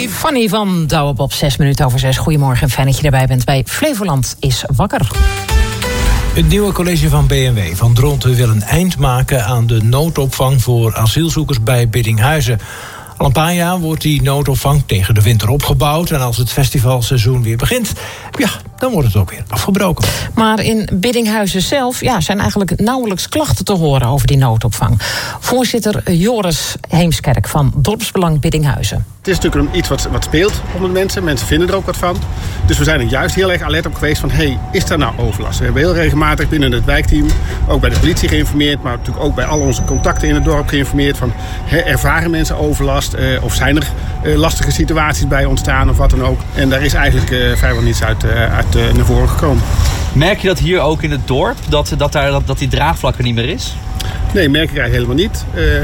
Fanny van Douwen op 6:06. Goedemorgen en fijn dat je erbij bent bij Flevoland is wakker. Het nieuwe college van BMW van Dronten wil een eind maken aan de noodopvang voor asielzoekers bij Biddinghuizen. Al een paar jaar wordt die noodopvang tegen de winter opgebouwd. En als het festivalseizoen weer begint, ja, dan wordt het ook weer afgebroken. Maar in Biddinghuizen zelf zijn eigenlijk nauwelijks klachten te horen over die noodopvang. Voorzitter Joris Heemskerk van Dorpsbelang Biddinghuizen. Het is natuurlijk iets wat speelt onder de mensen. Mensen vinden er ook wat van. Dus we zijn er juist heel erg alert op geweest van, is daar nou overlast? We hebben heel regelmatig binnen het wijkteam, ook bij de politie geïnformeerd, maar natuurlijk ook bij al onze contacten in het dorp geïnformeerd van, ervaren mensen overlast? Of zijn er lastige situaties bij ontstaan of wat dan ook? En daar is eigenlijk vrijwel niets uit naar voren gekomen. Merk je dat hier ook in het dorp, dat die draagvlak er niet meer is? Nee, merk ik eigenlijk helemaal niet.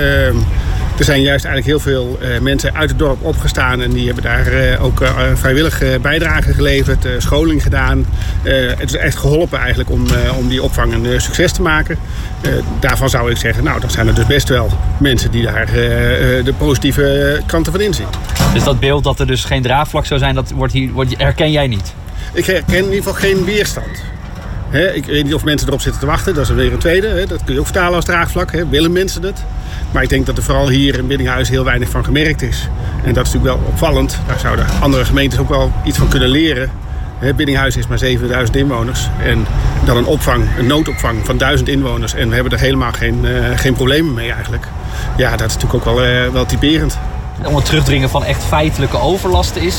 Er zijn juist eigenlijk heel veel mensen uit het dorp opgestaan en die hebben daar ook vrijwillig bijdrage geleverd, scholing gedaan. Het is echt geholpen eigenlijk om die opvang een succes te maken. Daarvan zou ik zeggen, dan zijn er dus best wel mensen die daar de positieve kanten van inzien. Dus dat beeld dat er dus geen draagvlak zou zijn, dat herken jij niet? Ik herken in ieder geval geen weerstand. Ik weet niet of mensen erop zitten te wachten, dat is weer een tweede. Dat kun je ook vertalen als draagvlak. Willen mensen het? Maar ik denk dat er vooral hier in Biddinghuizen heel weinig van gemerkt is. En dat is natuurlijk wel opvallend. Daar zouden andere gemeentes ook wel iets van kunnen leren. Biddinghuizen is maar 7000 inwoners. En dan een noodopvang van 1000 inwoners. En we hebben er helemaal geen problemen mee eigenlijk. Ja, dat is natuurlijk ook wel typerend. Om het terugdringen van echt feitelijke overlast is,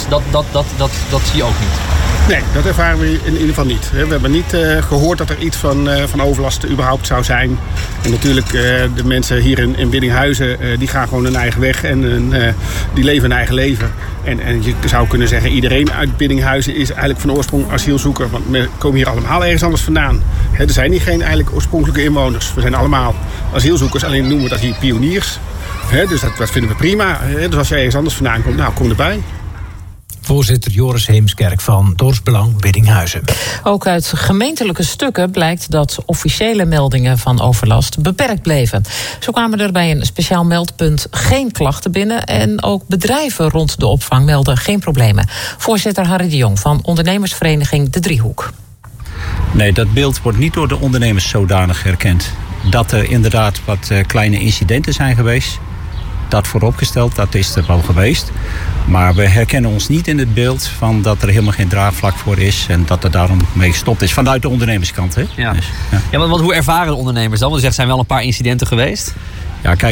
dat zie je ook niet. Nee, dat ervaren we in ieder geval niet. We hebben niet gehoord dat er iets van overlast überhaupt zou zijn. En natuurlijk, de mensen hier in Biddinghuizen, die gaan gewoon hun eigen weg en die leven hun eigen leven. En je zou kunnen zeggen, iedereen uit Biddinghuizen is eigenlijk van oorsprong asielzoeker. Want we komen hier allemaal ergens anders vandaan. Er zijn hier geen eigenlijk oorspronkelijke inwoners. We zijn allemaal asielzoekers, alleen noemen we dat hier pioniers. Dus dat vinden we prima. Dus als jij ergens anders vandaan komt, kom erbij. Voorzitter Joris Heemskerk van Dorpsbelang Biddinghuizen. Ook uit gemeentelijke stukken blijkt dat officiële meldingen van overlast beperkt bleven. Zo kwamen er bij een speciaal meldpunt geen klachten binnen en ook bedrijven rond de opvang melden geen problemen. Voorzitter Harry de Jong van ondernemersvereniging De Driehoek. Nee, dat beeld wordt niet door de ondernemers zodanig herkend. Dat er inderdaad wat kleine incidenten zijn geweest. Dat vooropgesteld, dat is er wel geweest. Maar we herkennen ons niet in het beeld van dat er helemaal geen draagvlak voor is en dat er daarom mee gestopt is. Vanuit de ondernemerskant, hè? Ja. Dus, ja, want hoe ervaren de ondernemers dan? Want er zijn wel een paar incidenten geweest. Ja, kijk.